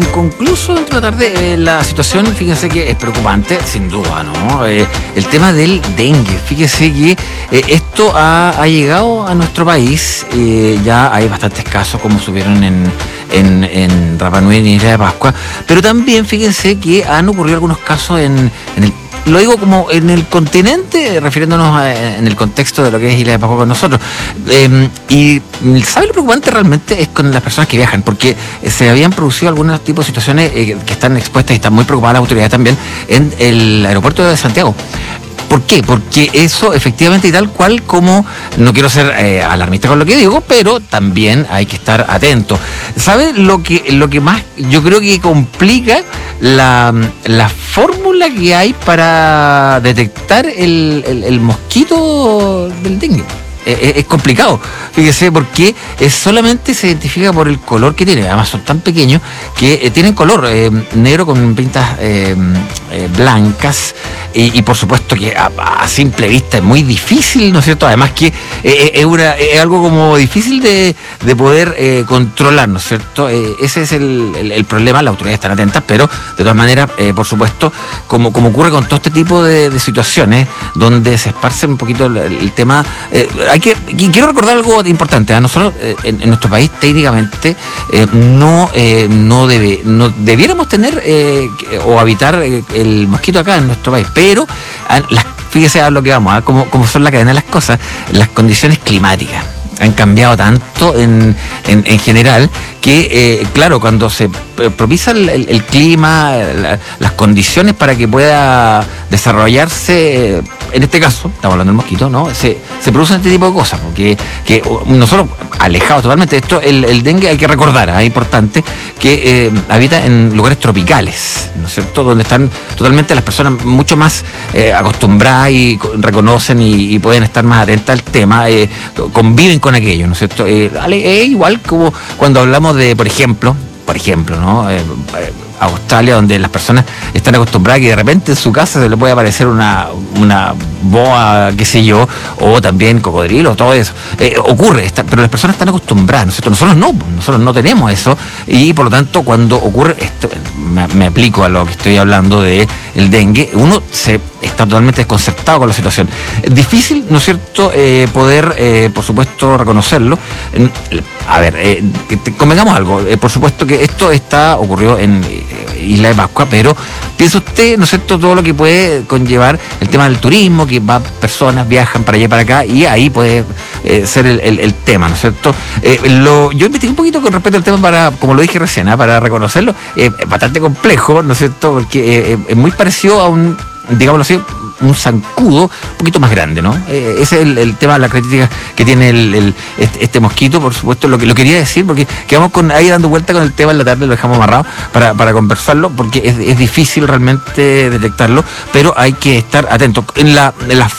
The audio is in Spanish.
Concluso dentro de la tarde, la situación, fíjense que es preocupante, sin duda, ¿no? El tema del dengue, fíjese que esto ha llegado a nuestro país, ya hay bastantes casos como subieron en Rapa Nui y en Isla de Pascua, pero también fíjense que han ocurrido algunos casos en el, lo digo como en el continente, refiriéndonos en el contexto de lo que es Isla de Pascua con nosotros. Y ¿sabe lo preocupante realmente? Es con las personas que viajan, porque se habían producido algunos tipos de situaciones que están expuestas y están muy preocupadas las autoridades también en el aeropuerto de Santiago. ¿Por qué? Porque eso efectivamente y tal cual como, no quiero ser alarmista con lo que digo, pero también hay que estar atento. ¿Sabe lo que más yo creo que complica la fórmula que hay para detectar el mosquito del dengue? Es complicado, fíjese, porque solamente se identifica por el color que tiene. Además son tan pequeños que tienen color negro con pintas blancas y por supuesto que a simple vista es muy difícil, ¿no es cierto? Además que es algo como difícil de poder controlar, ¿no es cierto? Ese es el problema. Las autoridades están atentas, pero de todas maneras, por supuesto, como ocurre con todo este tipo de situaciones donde se esparce un poquito el tema, quiero recordar algo importante. Nosotros en nuestro país técnicamente no debiéramos tener o habitar el mosquito acá en nuestro país, pero fíjese a lo que vamos, como son la cadena de las cosas, las condiciones climáticas han cambiado tanto en general que, claro, cuando se propicia el clima, las condiciones para que pueda desarrollarse, en este caso, estamos hablando del mosquito, ¿no? Se producen este tipo de cosas, porque que nosotros, alejados totalmente de esto, el dengue hay que recordar, es importante, que habita en lugares tropicales, ¿no es cierto? Donde están totalmente las personas mucho más acostumbradas y reconocen y pueden estar más atentas al tema, conviven con aquello, ¿no es cierto? Es igual como cuando hablamos de, por ejemplo, ¿no? Australia, donde las personas están acostumbradas que de repente en su casa se le puede aparecer una boa, qué sé yo, o también cocodrilo, todo eso. Ocurre, pero las personas están acostumbradas, ¿no es cierto? Nosotros no tenemos eso, y por lo tanto cuando ocurre esto, me aplico a lo que estoy hablando de el dengue, uno está totalmente desconcertado con la situación. Es difícil, ¿no es cierto?, poder, por supuesto, reconocerlo. A ver, convengamos algo, por supuesto que esto ocurrió en Isla de Pascua, pero piensa usted, ¿no es cierto?, todo lo que puede conllevar el tema del turismo, que personas viajan para allá y para acá, y ahí puede ser el tema, ¿no es cierto? Yo investigué un poquito con respecto al tema como lo dije recién, para reconocerlo, es bastante complejo, ¿no es cierto?, porque es muy parecido a digámoslo así, un zancudo un poquito más grande, ¿no? Ese es el tema, la crítica que tiene este mosquito, por supuesto. Lo quería decir porque quedamos ahí dando vuelta con el tema en la tarde, lo dejamos amarrado para conversarlo, porque es difícil realmente detectarlo, pero hay que estar atentos. En la